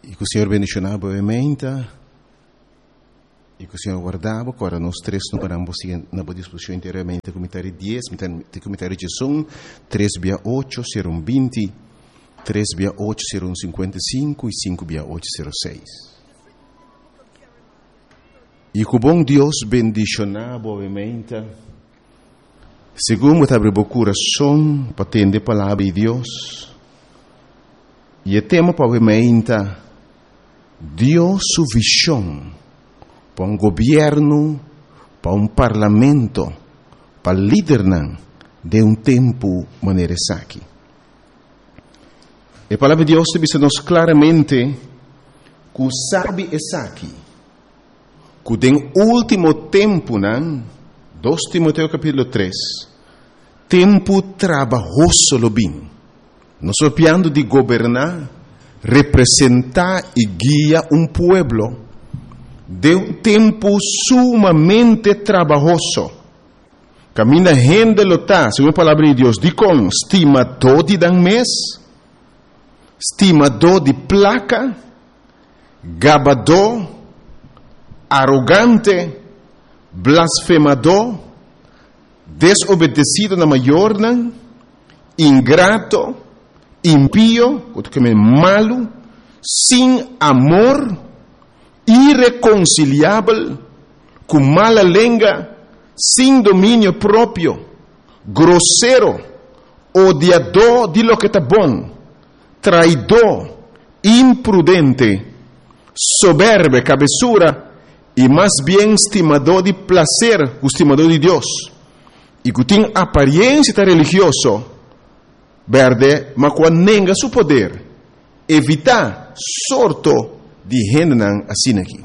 E que o Senhor bendicionava obviamente, e que o Senhor guardava, agora nós três não paramos na boa disposição inteiramente, comentário 10, comentário 11, 3 via 8, serão 20, 3 via 8 serão 55 e 5 via 8 serão 6. E que o bom Deus bendicionava obviamente, segundo abre o coração para atender a palavra de Deus, e o tema obviamente, Deus sua visão para um governo, para um parlamento, para líder de um tempo maneira aqui. A palavra de Deus diz-nos claramente que sabe essa aqui, que no último tempo, 2 Timoteo capítulo 3, tempo trabalhoso lo bem. Nós estamos de governar, representar e guiar um pueblo de um tempo sumamente trabalhoso. Camina gente lota, segundo a palavra de Deus, de com estimador de dan mês, estimador de placa, gabador, arrogante, blasfemador, desobedecido na maior, ingrato, impío, malo, sem amor, irreconciliável, com mala língua, sem domínio próprio, grosseiro, odiador de lo que está bom, traidor, imprudente, soberbo, cabeçura, e mais bem estimador de prazer, estimador de Deus, e que tem aparência religiosa, verde, mas quando nega seu poder, evitar sorto de gente assim aqui.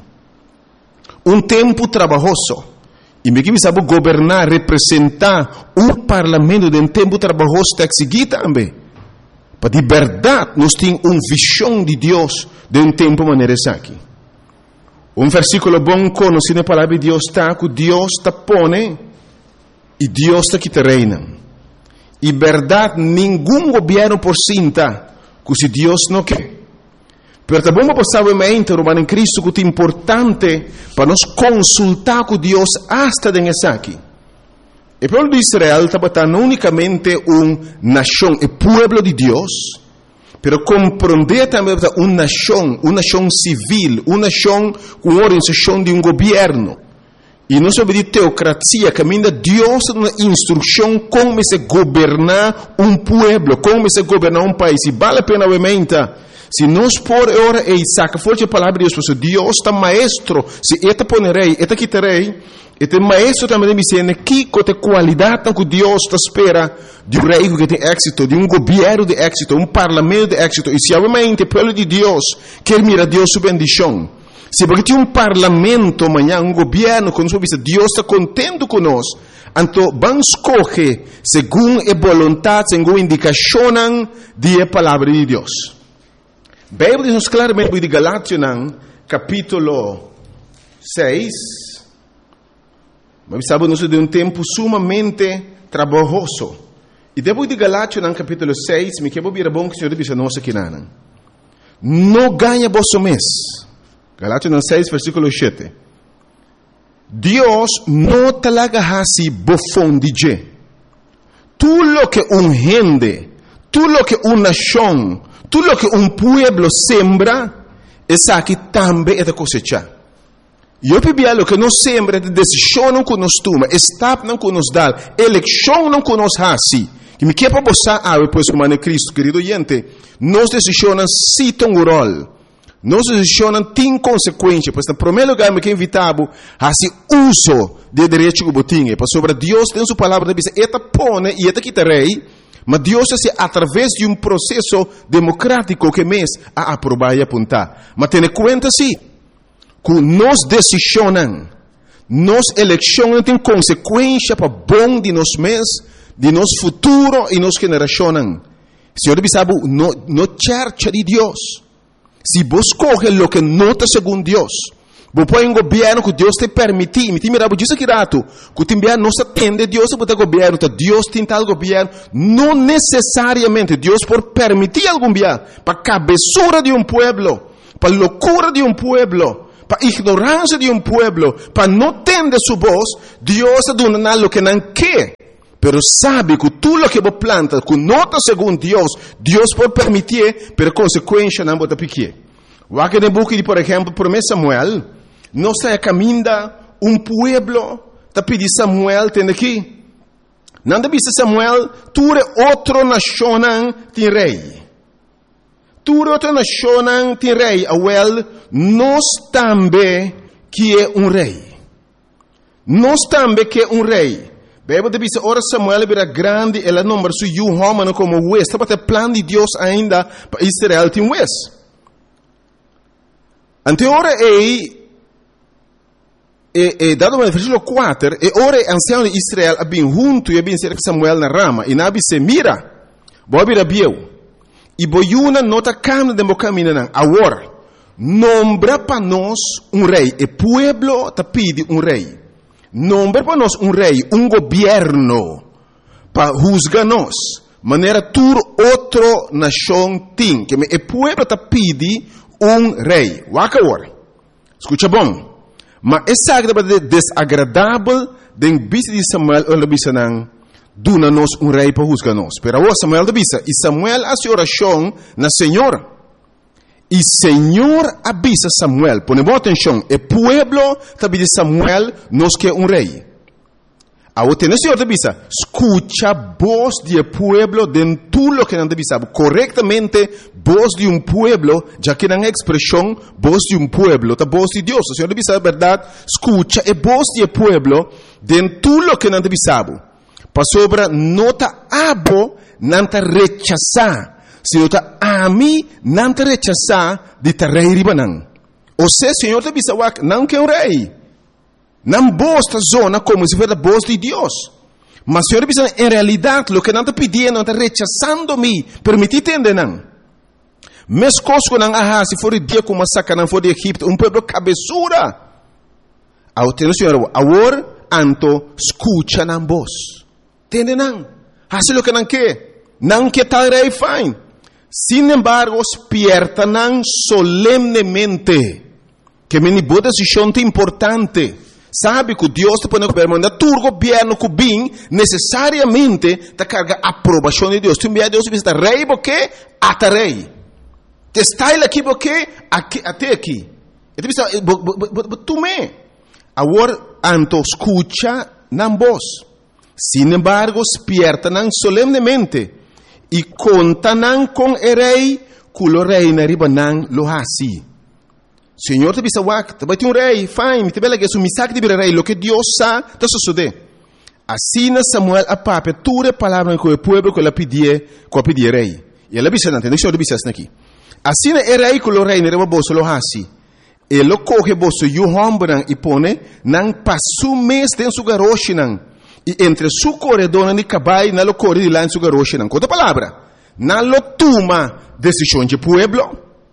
Um tempo trabalhoso. E me que sabe governar, representar um parlamento de um tempo trabalhoso está seguir também. Para de verdade, nós temos uma visão de Deus de um tempo maneira aqui. Um versículo bom conhecido na palavra de Deus está que Deus está pone e Deus está que te reina. E verdade, nenhum governo por cinta, que se Deus não quer. Pero também vamos passar Romano em Cristo que é importante para nós consultar com Deus hasta nessa aqui. O povo de Israel está não unicamente uma nação, o povo de Deus, pero compreender também uma nação civil, uma nação com organização de um governo. E não sobre de teocracia, caminha Deus uma instrução como se governar um povo, como se governar um país. E vale a pena, obviamente, se nós por hora e saca forte a palavra de Deus, Deus está maestro, se eta ponerei, eta quitarei, eta maestro também me dizendo que tem qualidade que Deus está espera de um rei que tem êxito, de um governo de êxito, um parlamento de êxito. E se obviamente o povo de Deus quer mirar Deus sua bendição, se porque tem um parlamento amanhã, um governo, quando Deus está contente conosco, então vamos escolher segundo a vontade, segundo a indicação da palavra de Deus. A Bíblia diz claramente de Galátias, capítulo 6, mas sabemos de um tempo sumamente trabalhoso. E depois de Galátias, capítulo 6, me quero vir a bom que o Senhor diz a nós aqui, não ganha vosso mês. Galátias 6, versículo 7. Deus não talaga hasi bofão de je. Tudo lo que gente, tudo lo que nação, tudo lo que pueblo sembra, essa aqui também é da cosecha. E eu pedi lo que nós sembra, de decisão não que nos toma, estado não que nos dá, eleição não que nos hasi. Que me quer para você, depois do Mano Cristo, querido gente, nós decisões se tem um rol. Nós decisões têm consequências, pois, em primeiro lugar, me quer invitar a esse uso de direito que eu tenho, para sobre Deus tem sua palavra, diz, eta pone e eta quitarei, mas Deus é através de um processo democrático que mês a aprovar e apontar. Mas tenha conta sim, que nós decisões, nós eleições têm consequência para bom de nós mês, de nosso futuro e nossa geração. Senhor, sabe, no church de Deus. Se você escolhe o que não está segundo Deus, você põe um governo que Deus te permite. Me tem mirado disso aqui rato, que tem não se atende Deus para o governo, Deus tem tal governo, não necessariamente Deus por permitir algum governo para a cabeçura de um pueblo, para locura de un pueblo, para ignorancia de un pueblo, para no tener su voz, Dios está dando lo que no quiere. Pero sabe que tú lo que vos plantas, que no está según Dios puede permitir, pero consecuencia no te pique. Aquí en el book, por ejemplo, por Samuel, no se caminando un pueblo, te pide Samuel, tiene aquí. No te dice Samuel, tú eres otro nación, ti rey. Tú eres otra nación, ti rey. Abuel, no también que un rey. No también que un rey. Bíblia diz, ora Samuel era grande, ela nombra su homem como juez. Estava até plano de Deus ainda para Israel tem juez. Ante ora dado no versículo 4, ora ancião de Israel abin junto e abin cerca Samuel na rama, e nabi se mira, boa vira bieu, e boiuna nota câmara de caminho não, agora, nombra para nós rei, e pueblo te pede rei. Nombra para nós rei, governo, para juzgar-nos, maneira tur outro nação tem, que o pueblo te pede rei. Waka agora, escuta bom, mas essa é desagradável de vista de Samuel, ou de não, duna-nos rei para juzgar-nos. Pero agora Samuel de vista, e Samuel hace oração na Senhora. E Senhor avisa Samuel, ponemos atenção, o pueblo te pede Samuel, nos quer rei. Agora o Senhor te avisa, escucha a voz do pueblo de tudo lo que não te avisa. Corretamente, voz de pueblo, já que não é expressão, voz de pueblo, a voz de Deus. O Senhor te avisa a verdade, escucha a voz do pueblo de tudo lo que não te avisa. Para sobre, não te abo, não te rechazar. Se eu a mim não te rechazar de te rei ribanan. Ou seja, Senhor te avisa, não quer rei. Não bosta zona como se fosse a voz de Deus. Mas Senhor te avisa, em realidade, o que não te pedindo, não te rechazando-me, permitir entender não. Mes coisas que não há, se for o dia como saca, não for de Egipto, pueblo cabeçura. Ao ter o Senhor, agora, anto, escucha na voz. Entende não? Faz o que não quer. Não quer tal rei, fine. Sin embargo, despiertan solemnemente que me boa decisão importante. Sabe que Deus te põe no governo, tu governo que bem necessariamente te carga a aprovação de Deus. Tu envia Deus e diz, rei porque até rei. Te está aqui porque até aqui. E tu diz, tu me. Agora, anto escucha na voz. Sin embargo, despiertan solemnemente. E contanan com o rei, culo rei na ribanan lo hasi. Senhor te bisa te vai ter rei, fine, te bela que su misak de rei, lo que Deus sa, te sucede. Assim Samuel a pape, ture palavra com o pueblo que ela pedia rei. E ela bisa não, tem Senhor bisa aqui. Assim o rei culo rei na riba bolso lo hasi. E lo coge bolso yu hombran e pone, nan pasu mês den su garoshi nan. E entre su corredor de cabai na lo corre de lá em su garoche não. Outra palavra, na lo toma decisão de pueblo,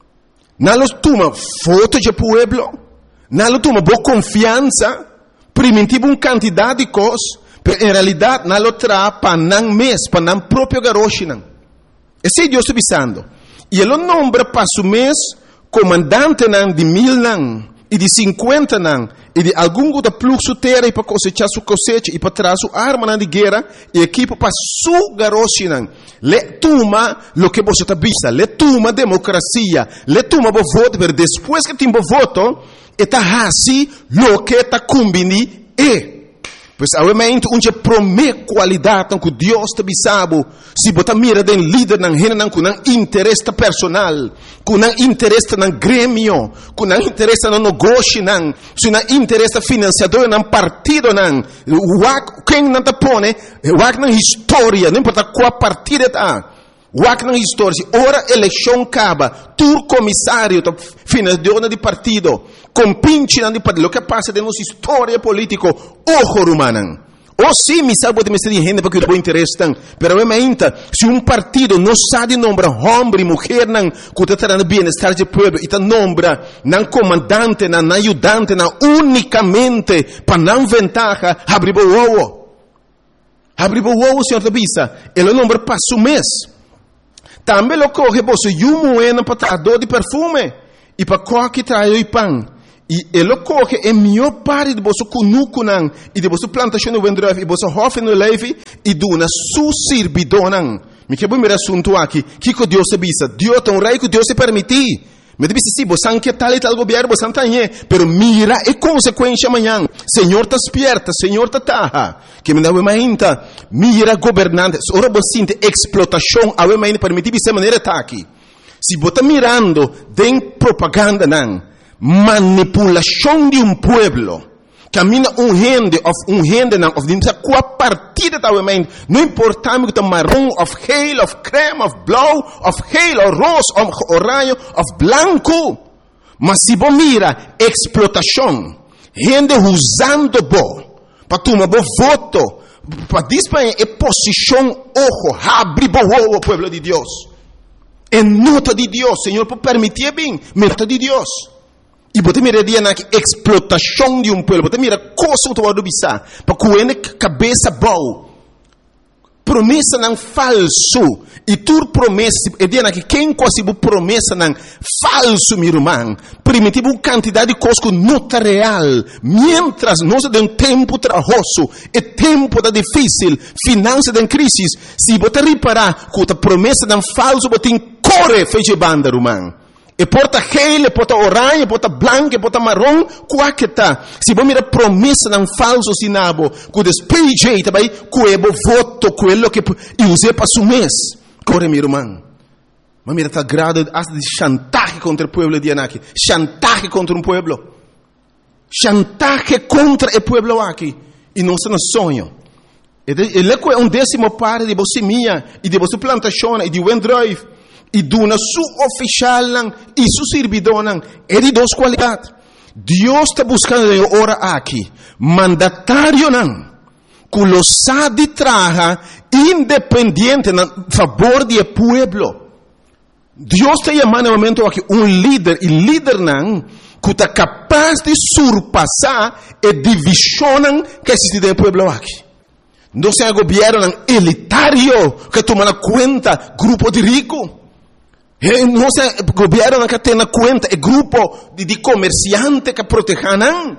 na lo toma foto de pueblo, na lo toma boa confiança, primitivo quantidade de coisas, mas em realidade na lo tra para não mês, para não próprio garoche não. Esse é Deus te avisando. E ele nombra para su mês comandante não de 1000 não. E de 50 não, e de algum outro fluxo terra e para cosechar sua cosecha e para trazer sua arma de guerra e equipo para sua garoche não. Le toma lo que você está vista, le toma democracia, le toma o voto, mas depois que tem o voto, está assim lo que está combini e. Pois obviamente onde promete qualidade que Deus te bisabo, se botar mira den líder não rena com interesse personal, com interesse no grêmio, com interesse no negócio não, se não interesse financiador não partido não, quem não te põe, na história, não importa qual partido está. Wak na história, ora eleição acaba, tu comissário, financiador de partido, compinche de partido, o que passa de nossa história política, ojo rumanan. Ou sim, me sabe de me ser gente porque o interesse tem, pero obviamente, se partido não sabe nombrar homem e mulher não, que está trazendo bem-estar do povo, e está nombra não comandante, não ajudante, não unicamente para não ventaja, abrir o ovo. Abrir o ovo, senhor da bisa, ele nombra passo mês. Também lo coge você moeda para dor de perfume. e para coque trai o pão. E ele coque é melhor parte de você cunucunan e de você plantação no vendrove e você hofe no leve e duna su sirbidonan. Me que bom assunto aqui. Que Deus se bisa? Deus tem um rei que Deus se permitir. Me disse sim, você não quer tal e tal governo, você não tem, pero mira a consequência amanhã. Senhor está esperta, Senhor está taha. Que me dá uma ainda, mira governante, ora você tem explotação, a uma ainda permitir dessa maneira tá aqui. Se você está mirando, tem propaganda não, manipulação de um pueblo, camina gente não, of dimsa qua partida tá uma ainda, não importa me que marrom, of geel, of creme, of blauw, of geel, of roze, of oranje, of blanco. Mas se você mira explotação, gente usando para tomar voto, para disparar a posição, ojo, abre o pueblo de Deus. É nota de Deus, Senhor, por permitir bem, nota de Deus. E você mira na explotação de um pueblo, você mira coisa que você bisa, para que cabeça boa. Promessa não falso. E tu promessa, é dia que quem quase promessa não falso, meu irmão. Primitivo quantidade de coisas que não está real. Mientras nós de um tempo trabalhoso, é tempo da difícil, finança da crise. Se você reparar que a promessa não falso, você corre feche banda, irmão. E porta gel, e porta orange, e porta branco, e porta marrom, qual que tá? Se você mira promessa não falso sinabo, que despeje também, que é voto, quello que use para su mês. Corre, meu irmão. Mas mira, tá grado de chantaje contra o pueblo de Anaki. Chantaje contra um pueblo. Chantaje contra o pueblo aqui. E não se nos sonho. Ele é um décimo parte de você minha, e de você plantação, e de Wendrive. E duna su oficial e su servidor é de duas qualidades. Deus está buscando ora aqui mandatário não, que lo sabe traja independente na favor do pueblo. Deus está chamando no momento aqui líder e líder não que está capaz de surpassar a divisão que existe no pueblo aqui. Não é governo elitário que toma conta grupo de rico. Não é governo que tem na conta, é grupo de comerciantes que protegem.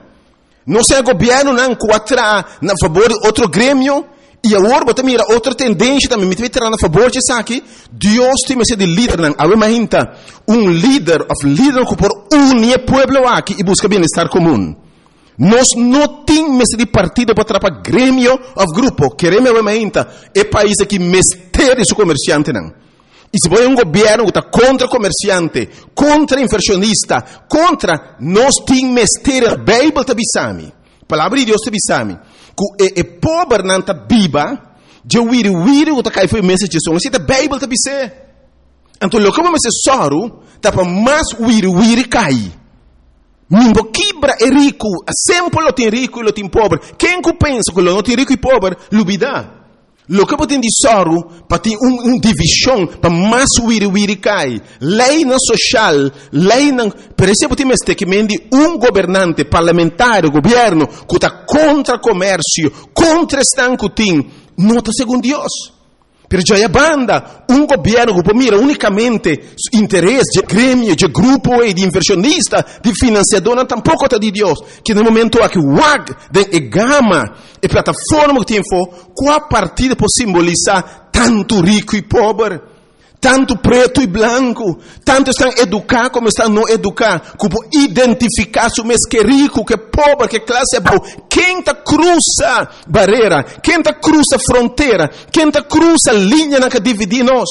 Não é governo que atra na favor de outro grêmio. E agora você mira outra tendência também, me vai na favor de isso aqui. Deus tem de líder, imagina líder que por unir o pueblo aqui e busca bem-estar comum. Nós não temos de partido para atrapalhar grêmio ou grupo. Queremos imagina é país que mestre seu comerciante não. E se você é um governo que está contra comerciante, contra inversionista, contra, nós temos mestre, a Bíblia está bisami. A palavra de Deus está bisami. Que é pobre não está biba, de wiri que está caindo foi mensagem de som. Mas a Bíblia está bisami. Então, o que vamos ser soro, está para mais wiri cair. Ninguém quebra é rico, sempre lo tem rico e lo tem pobre. Quem que pensa que lo tem rico e pobre, lubida. Lo que você tem de soro, para ter divisão, para mais wiri cai. Lei não social, lei não... Por exemplo, tem que mendi governante parlamentar, governo, que está contra comércio, contra estanco tem, não está segundo Deus. Pero já é banda, governo que mira unicamente interesse de grêmio, de grupo e de inversionista, de financiador, tampouco está de Deus. Que no momento aqui, de gama, e plataforma que tem qual partida pode simbolizar tanto rico e pobre, tanto preto e branco, tanto estão educados como estão não educados, que pode identificar se mês que é rico, que é pobre, que classe é boa. Quem está cruza barreira, quem está cruza fronteira, quem está cruza linha que divide nós.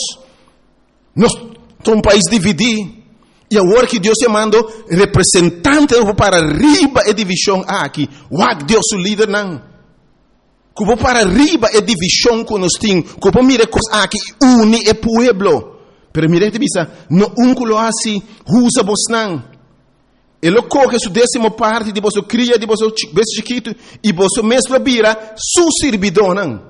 Nós somos um país dividido. E agora que Deus chamando representante para arriba a divisão aqui, Deus o líder não. Que para arriba é divisão que nós temos, que mira coisas aqui, une o pueblo. Pero mira, não que lo assim, usa vos não. Ele coge sua décima parte de vosso cria, de vosso chiquito, e vosso mesmo vira su servidor não.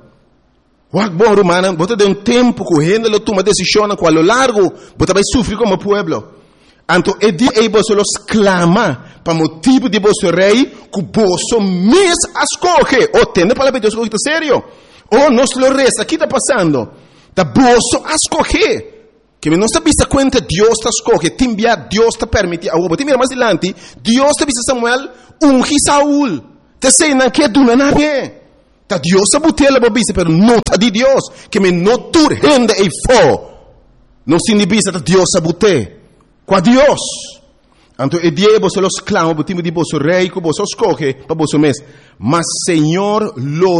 Bom, romano, você tem tempo que gente lo toma decisão, com a lo largo, você vai sofrer como pueblo. Então, é dia que você clama para motivo de vosso rei, que você mesmo escolhe. Ou tem a palavra de Deus, sério? Ou nós lo resta, o que está passando? Da você escolhe. Que não está vista conta Deus está escolhe, timbia Deus está permite, agora mira mais adiante, Deus está vista Samuel ungi Saul, te sei não que do na que, tá Deus está botela babisa, pero não tá de Deus, que me não tur rende e fo, não se nibisa tá Deus está bote, qua Deus, anto e die vos los clamo, botimo di vos rei, co vos escolhe, pa vos mes, mas Senhor lo